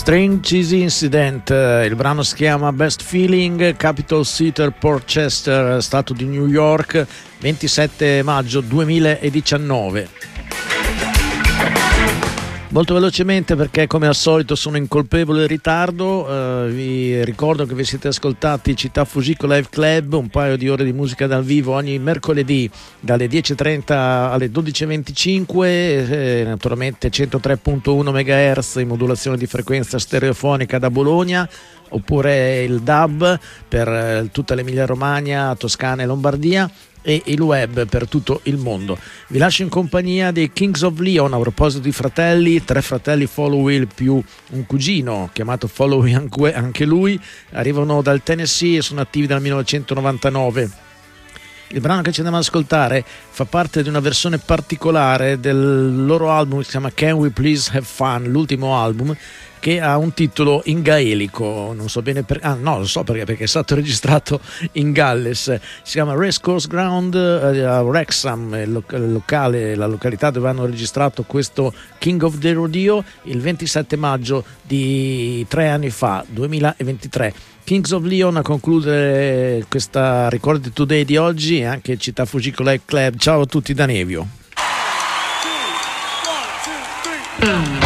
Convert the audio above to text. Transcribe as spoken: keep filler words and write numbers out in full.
String Cheesy Incident, il brano si chiama Best Feeling, Capitol Theatre, Port Chester, stato di New York, ventisette maggio duemiladiciannove. Molto velocemente, perché come al solito sono in colpevole ritardo, eh, vi ricordo che vi siete ascoltati Città Fujiko Live Club, un paio di ore di musica dal vivo ogni mercoledì dalle dieci e trenta alle dodici e venticinque, eh, naturalmente centotré virgola uno megahertz in modulazione di frequenza stereofonica da Bologna, oppure il D A B per eh, tutta l'Emilia Romagna, Toscana e Lombardia, e il web per tutto il mondo. Vi lascio in compagnia dei Kings of Leon. A proposito di fratelli, tre fratelli Followill più un cugino chiamato Followill anche lui, arrivano dal Tennessee e sono attivi dal millenovecentonovantanove. Il brano che ci andiamo ad ascoltare fa parte di una versione particolare del loro album che si chiama Can We Please Have Fun, l'ultimo album, che ha un titolo in gaelico, non so bene per... ah no, lo so perché, perché è stato registrato in Galles. Si chiama Racecourse Ground eh, a Wrexham, il locale, la località dove hanno registrato questo King of the Rodeo, il ventisette maggio di tre anni fa, duemilaventitré. Kings of Leon a concludere questa Record Today di oggi, e anche Città Fujiko Live Club. Ciao a tutti da Nevio.